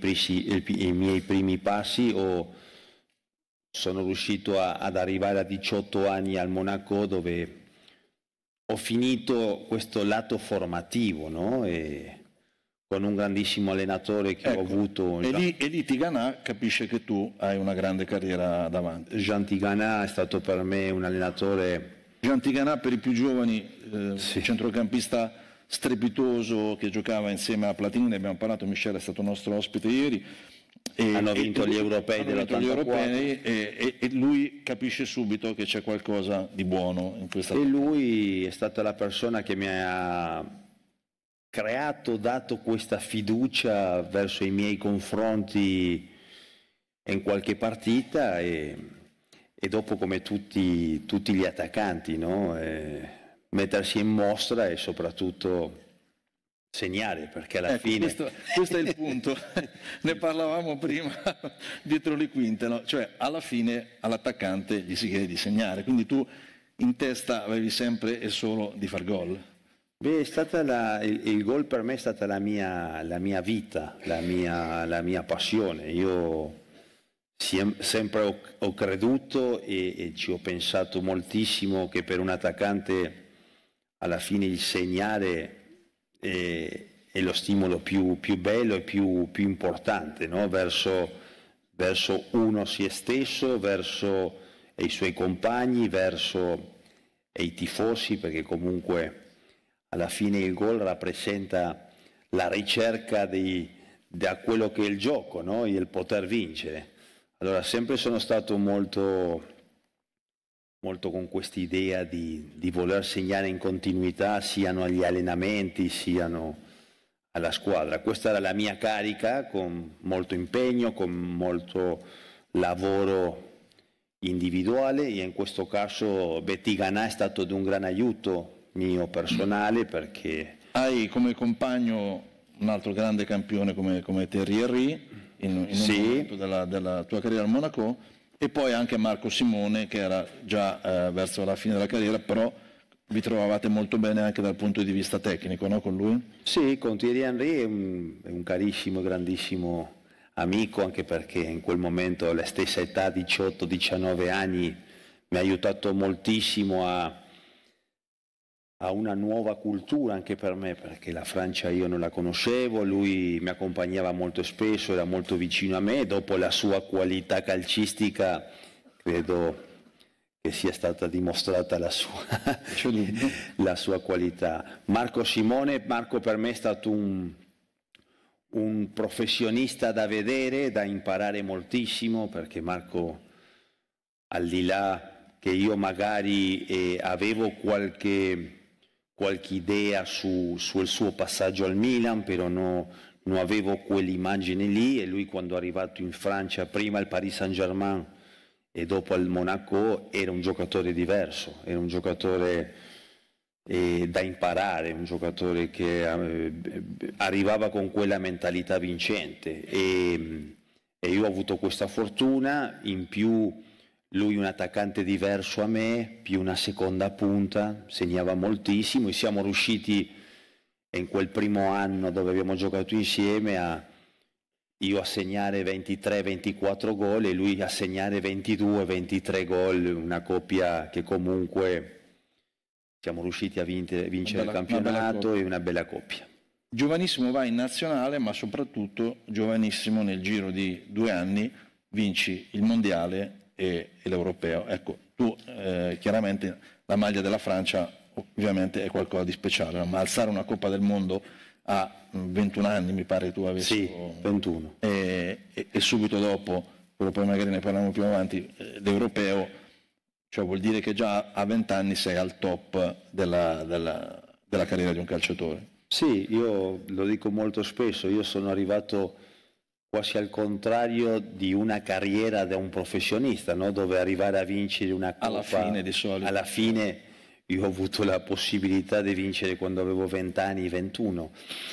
i miei primi passi sono riuscito ad arrivare a 18 anni al Monaco, dove ho finito questo lato formativo, no? E con un grandissimo allenatore che ho avuto. E lì Tigana capisce che tu hai una grande carriera davanti. Jean Tigana è stato per me un allenatore. Jean Tigana, per i più giovani, centrocampista strepitoso che giocava insieme a Platini, ne abbiamo parlato, Michele è stato nostro ospite ieri. Hanno vinto gli europei dell'84 e lui capisce subito che c'è qualcosa di buono in questa. E lui è stata la persona che mi ha dato questa fiducia verso i miei confronti in qualche partita e dopo, come tutti gli attaccanti, no? Mettersi in mostra e soprattutto segnare, perché alla fine. Questo è il punto, ne parlavamo prima dietro le quinte, no? Cioè alla fine all'attaccante gli si chiede di segnare, quindi tu in testa avevi sempre e solo di far gol. Beh, è stata il gol per me è stata la mia vita, la mia passione. Io sempre ho creduto e ci ho pensato moltissimo che per un attaccante alla fine il segnare è lo stimolo più bello e più importante, no? verso uno se stesso, verso i suoi compagni, verso i tifosi, perché comunque alla fine il gol rappresenta la ricerca da quello che è il gioco, no? E il poter vincere. Allora sempre sono stato molto con quest'idea di voler segnare in continuità, siano agli allenamenti, siano alla squadra. Questa era la mia carica, con molto impegno, con molto lavoro individuale, e in questo caso Tigana è stato di un gran aiuto mio personale, perché hai come compagno un altro grande campione come Thierry Henry in un momento della tua carriera al Monaco, e poi anche Marco Simone, che era già verso la fine della carriera, però vi trovavate molto bene anche dal punto di vista tecnico, no, con lui? Sì, con Thierry Henry è un carissimo, grandissimo amico, anche perché in quel momento alla stessa età, 18-19 anni, mi ha aiutato moltissimo a una nuova cultura anche per me, perché la Francia io non la conoscevo, lui mi accompagnava molto spesso, era molto vicino a me, dopo la sua qualità calcistica credo che sia stata dimostrata la sua qualità. Marco per me è stato un professionista da vedere, da imparare moltissimo, perché Marco, al di là che io magari avevo qualche idea sul suo passaggio al Milan, però non avevo quell'immagine lì, e lui quando è arrivato in Francia, prima al Paris Saint-Germain e dopo al Monaco, era un giocatore diverso, era un giocatore da imparare, un giocatore che arrivava con quella mentalità vincente, e io ho avuto questa fortuna. In più lui un attaccante diverso a me, più una seconda punta, segnava moltissimo, e siamo riusciti in quel primo anno dove abbiamo giocato insieme io a segnare 23-24 gol e lui a segnare 22-23 gol, una coppia che comunque siamo riusciti a vincere il campionato, e una bella coppia. Giovanissimo vai in nazionale, ma soprattutto giovanissimo nel giro di 2 anni vinci il mondiale e l'europeo. Ecco, tu chiaramente la maglia della Francia ovviamente è qualcosa di speciale, ma alzare una Coppa del Mondo a 21 anni, mi pare tu avessi. Sì, 21. E subito dopo, però poi magari ne parliamo più avanti, l'europeo, cioè vuol dire che già a 20 anni sei al top della carriera di un calciatore. Sì, io lo dico molto spesso, io sono arrivato quasi al contrario di una carriera da un professionista, no? Dove arrivare a vincere una Coppa alla fine di solito. Alla fine io ho avuto la possibilità di vincere quando avevo 20 anni, 21,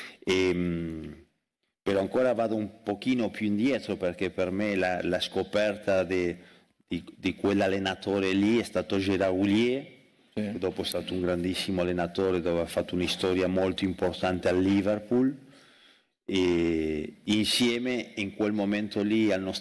però ancora vado un pochino più indietro, perché per me la scoperta di quell'allenatore lì è stato Gérard Houllier, che dopo è stato un grandissimo allenatore, dove ha fatto una storia molto importante al Liverpool, e insieme in quel momento lì al nostro